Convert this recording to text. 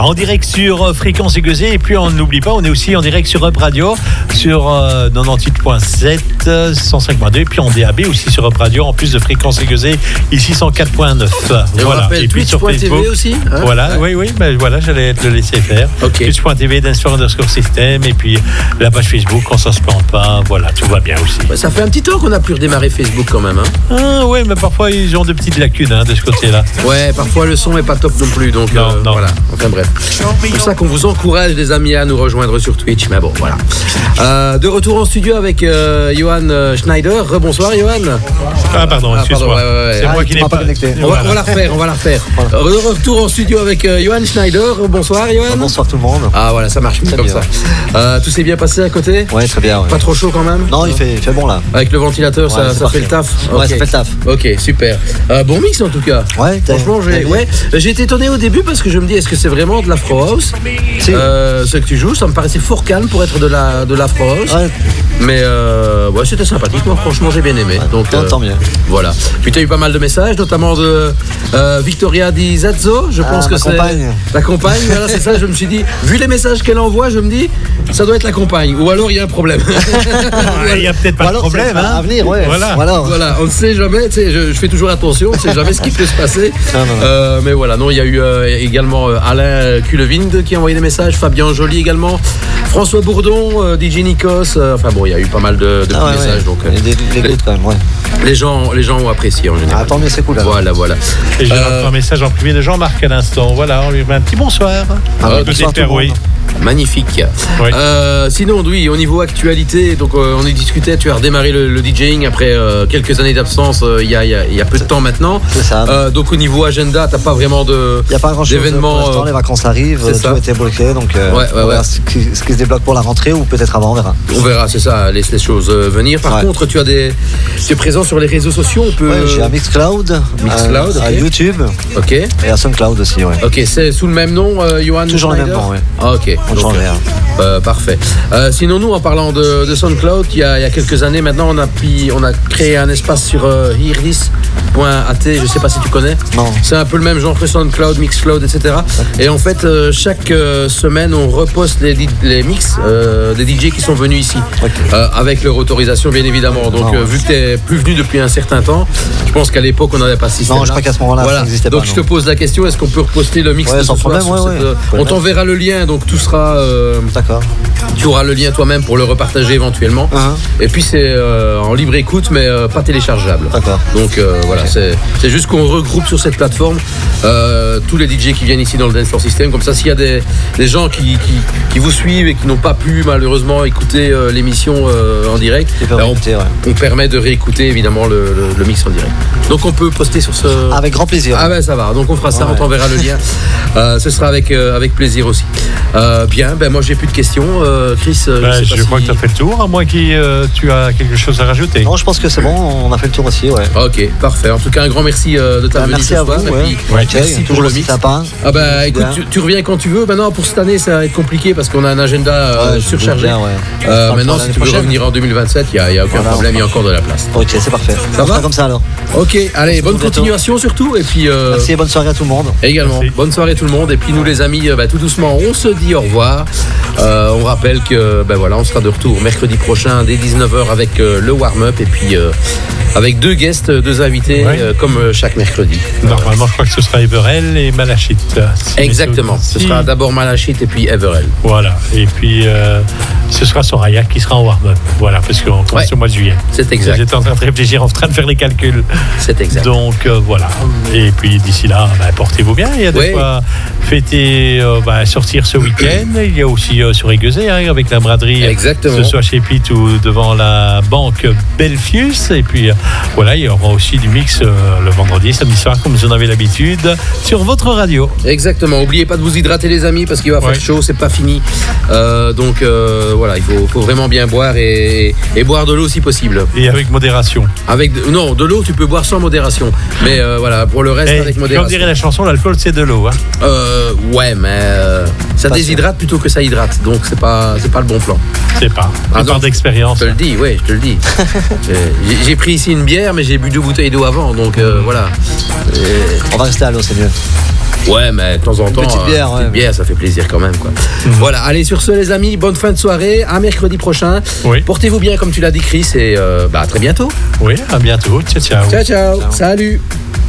en direct sur Fréquence Aiguisée. Et puis on n'oublie pas, on est aussi en direct sur Up Radio, sur 98.7, 105.2. Et puis en DAB aussi sur Up Radio, en plus de Fréquence Aiguisée, ici 104.9. Voilà. Et puis sur Facebook aussi. Hein, voilà, oui, ben voilà, j'allais te le laisser faire. Okay. Twitch.tv _System. Et puis la page Facebook, on s'en se plante pas. Voilà, tout va bien aussi. Ça fait un petit temps qu'on a pu redémarrer Facebook quand même. Hein. Ah, oui, mais parfois ils ont de petites lacunes de ce côté-là. Ouais, parfois le son est pas top non plus, donc non. Voilà. Enfin bref. C'est pour ça qu'on vous encourage, les amis, à nous rejoindre sur Twitch. Mais bon, voilà. De retour en studio avec Johan Schneider. Rebonsoir, Johan. Ah, pardon, excuse-moi. Ouais. C'est moi qui n'ai pas connecté. On va la refaire. Voilà. De retour en studio avec Johan Schneider. Bonsoir, Johan. Bonsoir tout le monde. Ah, voilà, ça marche comme ça. Tout s'est bien passé à côté? Ouais, très bien. Ouais. Pas trop chaud quand même? Non, il fait bon là. Avec le ventilateur, ça fait le taf? Ouais, ça fait le taf. Ok, super. Bon mix en tout cas. Ouais, franchement, j'ai été étonné au début parce que je me dis, est-ce que c'est vraiment de l'Afro House? Ce que tu joues, ça me paraissait fort calme pour être de l'Afro House. Ouais. Mais c'était sympathique, moi franchement j'ai bien aimé. Ouais, donc tant mieux. Voilà. Puis tu as eu pas mal de messages, notamment de Victoria Di Zazzo, je pense que c'est la compagne. Voilà, c'est ça, je me suis dit, vu les messages qu'elle envoie, je me dis, ça doit être la compagne. Ou alors il y a un problème. Il n'y a peut-être pas de problème. À venir, ouais. Voilà, on ne sait jamais, je fais toujours attention, on ne sait jamais ce qui peut se passer. Mais voilà, non, il y a eu également Alain Culevinde qui a envoyé des messages, Fabien Joly également, François Bourdon, DJ Nikos, il y a eu pas mal de petits messages. Donc, les gouttes quand même, ouais. Les gens ont apprécié en général. Tant mieux, c'est cool. Voilà. Et j'ai un message en privé de Jean-Marc à l'instant. Voilà, on lui met un petit bonsoir. Bonsoir tout le monde. Magnifique. Oui. Sinon, oui, au niveau actualité, donc on y discutait, tu as redémarré le DJing après quelques années d'absence, il y a peu de temps maintenant. C'est ça. Donc au niveau agenda, t'as pas vraiment il n'y a pas grand chose d'événements. Pour l'instant, les vacances arrivent, tout a été bloqué, donc on verra ce qui se débloque pour la rentrée ou peut-être avant, on verra. On verra, c'est ça, laisse les choses venir. Par contre, tu es présent sur les réseaux sociaux, on peut. Ouais, j'ai un Mixcloud, à YouTube, et à SoundCloud aussi, ouais. Ok, c'est sous le même nom, Johan? Toujours le même nom, ouais. Ok. On change rien. Parfait. Sinon, nous, en parlant de SoundCloud, il y a quelques années maintenant, on a créé un espace sur hearthis.at, je ne sais pas si tu connais. Non. C'est un peu le même genre que SoundCloud, Mixcloud, etc. Et en fait, chaque semaine, on reposte les mix des DJ qui sont venus ici, avec leur autorisation, bien évidemment. Donc, vu que tu n'es plus venu depuis un certain temps, je pense qu'à l'époque, on n'avait pas ce système. Non, je crois qu'à ce moment-là, ça n'existait pas. Donc, je te pose la question, est-ce qu'on peut reposter le mix de ce sans soir problème, on t'enverra le lien, donc tout sera... D'accord. Tu auras le lien toi-même pour le repartager éventuellement. Et puis c'est en libre écoute, mais pas téléchargeable. D'accord. Donc voilà, c'est juste qu'on regroupe sur cette plateforme tous les DJ qui viennent ici dans le Dance Floor System. Comme ça, s'il y a des gens qui vous suivent et qui n'ont pas pu malheureusement écouter l'émission en direct, on permet de réécouter évidemment le mix en direct. Donc on peut poster sur ce... Avec grand plaisir. Ah ben ça va, donc on fera ça, on t'enverra le lien. Ce sera avec plaisir aussi. Bien, moi j'ai plus de questions. Chris, je crois que tu as fait le tour, à moins que tu as quelque chose à rajouter. Non, je pense que c'est bon, on a fait le tour aussi, ouais. Ok, parfait. En tout cas, un grand merci de ta venue. Merci à vous, merci pour le mix. Sympa. Ah bah écoute, tu reviens quand tu veux. Maintenant, pour cette année, ça va être compliqué parce qu'on a un agenda surchargé. Maintenant, si tu veux revenir en 2027, il n'y a aucun problème, il y a encore de la place. Ok, c'est parfait. Ça va comme ça alors. Ok, allez, bonne continuation surtout. Et puis, merci et bonne soirée à tout le monde. Également, bonne soirée tout le monde. Et puis nous les amis, tout doucement, on se dit au revoir. On rappelle que on sera de retour mercredi prochain dès 19h avec le warm-up et puis avec deux guests, deux invités comme chaque mercredi. Normalement, je crois que ce sera Everell et Malachit. Exactement, ce sera d'abord Malachit et puis Everell. Voilà, et puis ce sera Soraya qui sera en warm-up. Voilà, parce qu'on commence au mois de juillet. C'est exact. J'étais en train de réfléchir, en train de faire les calculs. C'est exact. Donc voilà, et puis d'ici là, portez-vous bien. Il y a de quoi fêter, sortir ce week-end. Il y a aussi sur Aiguezé, avec la braderie. Exactement. Que ce soit chez Pete ou devant la banque Belfius. Et puis voilà, il y aura aussi du mix le vendredi, samedi soir, comme vous en avez l'habitude, sur votre radio. Exactement. N'oubliez pas de vous hydrater, les amis, parce qu'il va faire chaud, c'est pas fini. Donc voilà, il faut vraiment bien boire et boire de l'eau si possible. Et avec modération. Non, de l'eau, tu peux boire sans modération. Mais voilà, pour le reste, avec modération. Comme dirait la chanson, l'alcool, c'est de l'eau. Ouais, mais ça déshydrate plutôt que ça hydrate. Donc c'est pas le bon plan. C'est pas. Part d'expérience. Je te le dis, je te le dis. J'ai pris ici une bière, mais j'ai bu 2 bouteilles d'eau avant, donc voilà. On va rester à l'eau, c'est mieux. Ouais, mais de temps en temps, petite bière, ça fait plaisir quand même, quoi. Voilà, allez, sur ce, les amis, bonne fin de soirée. À mercredi prochain. Oui. Portez-vous bien, comme tu l'as dit, Chris, et à très bientôt. Oui, à bientôt. Ciao, ciao. Ciao, ciao. Salut.